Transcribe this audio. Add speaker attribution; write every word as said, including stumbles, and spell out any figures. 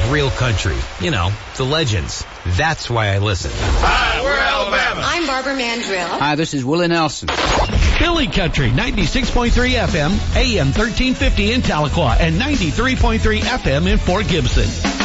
Speaker 1: of real country. You know, the legends. That's why I listen.
Speaker 2: Hi, we're Alabama.
Speaker 3: I'm Barbara Mandrill.
Speaker 4: Hi, this is Willie Nelson.
Speaker 5: Philly Country, ninety-six point three F M, A M thirteen fifty in Tahlequah, and ninety-three point three F M in Fort Gibson.